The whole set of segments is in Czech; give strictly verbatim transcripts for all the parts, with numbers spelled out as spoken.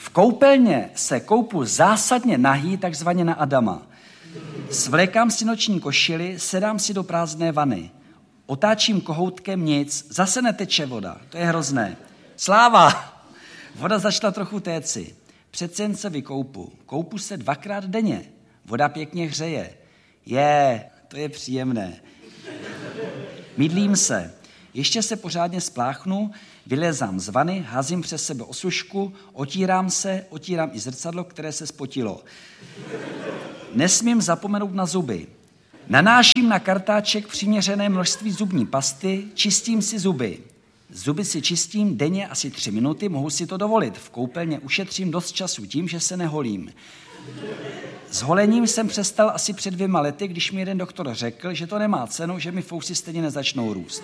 V koupelně se koupu zásadně nahý, takzvaně na Adama. Svlékám si noční košili, sedám si do prázdné vany. Otáčím kohoutkem, nic, zase neteče voda, to je hrozné. Sláva! Voda začala trochu téci. Přece jen se vykoupu. Koupu se dvakrát denně. Voda pěkně hřeje. Je, to je příjemné. Mydlím se. Ještě se pořádně spláchnu, vylezám z vany, házím přes sebe osušku, otírám se, otírám i zrcadlo, které se spotilo. Nesmím zapomenout na zuby. Nanáším na kartáček přiměřené množství zubní pasty, čistím si zuby. Zuby si čistím denně asi tři minuty, mohu si to dovolit. V koupelně ušetřím dost času tím, že se neholím. S holením jsem přestal asi před dvěma lety, když mi jeden doktor řekl, že to nemá cenu, že mi fousy stejně nezačnou růst.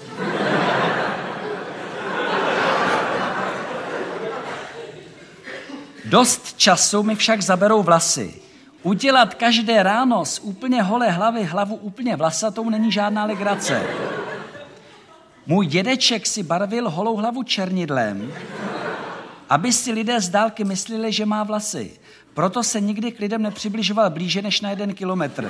Dost času mi však zaberou vlasy. Udělat každé ráno z úplně holé hlavy hlavu úplně vlasatou není žádná legrace. Můj dědeček si barvil holou hlavu černidlem, aby si lidé z dálky mysleli, že má vlasy. Proto se nikdy k lidem nepřibližoval blíže než na jeden kilometr.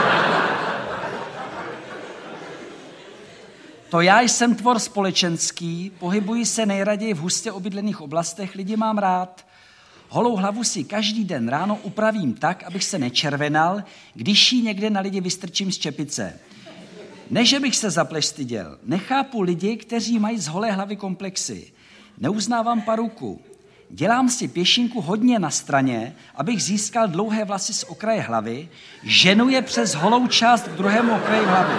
To já jsem tvor společenský, pohybuji se nejraději v hustě obydlených oblastech, lidi mám rád. Holou hlavu si každý den ráno upravím tak, abych se nečervenal, když ji někde na lidi vystrčím z čepice. Ne, že bych se za pleš styděl. Nechápu lidi, kteří mají z holé hlavy komplexy. Neuznávám paruku. Dělám si pěšinku hodně na straně, abych získal dlouhé vlasy z okraje hlavy, ženu je přes holou část k druhému okraji hlavy.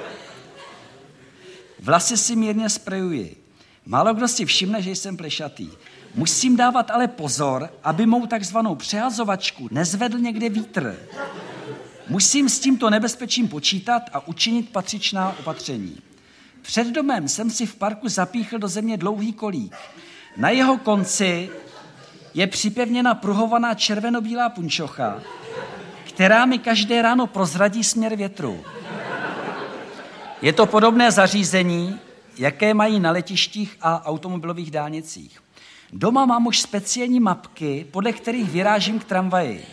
Vlasy si mírně sprejuji. Málo kdo si všimne, že jsem plešatý. Musím dávat ale pozor, aby mou takzvanou přehazovačku nezvedl někde vítr. Musím s tímto nebezpečím počítat a učinit patřičná opatření. Před domem jsem si v parku zapíchl do země dlouhý kolík. Na jeho konci je připevněna pruhovaná červenobílá punčocha, která mi každé ráno prozradí směr větru. Je to podobné zařízení, jaké mají na letištích a automobilových dálnicích. Doma mám už speciální mapky, podle kterých vyrážím k tramvaji.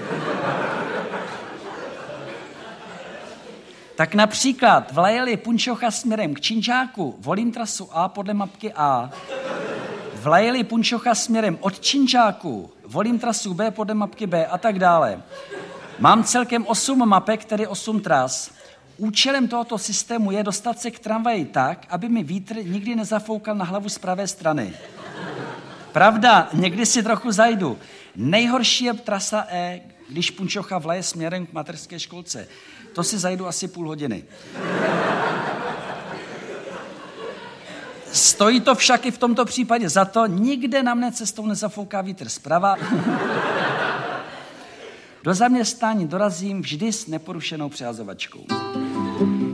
Tak například vlaje-li punčocha směrem k Činžáku, volím trasu A podle mapky A. Vlaje-li punčocha směrem od Činžáku, volím trasu B podle mapky B a tak dále. Mám celkem osm mapek, tedy osm tras. Účelem tohoto systému je dostat se k tramvaji tak, aby mi vítr nikdy nezafoukal na hlavu z pravé strany. Pravda, někdy si trochu zajdu. Nejhorší je trasa E, když punčocha vlaje směrem k mateřské školce. To si zajdu asi půl hodiny. Stojí to však i v tomto případě za to, nikde na mne cestou nezafouká vítr zprava. Do zaměstnání dorazím vždy s neporušenou přehazovačkou.